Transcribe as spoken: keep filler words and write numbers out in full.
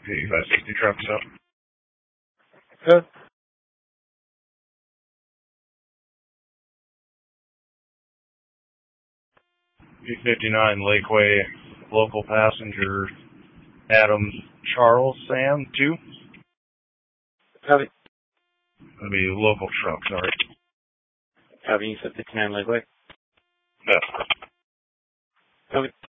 eighty-five sixty trucks up. Good. B fifty-nine Lakeway, local passenger, Adams Charles Sam, two. Copy. That'll be local truck, sorry. Copy, you said fifty-nine Lakeway? Yeah. Copy.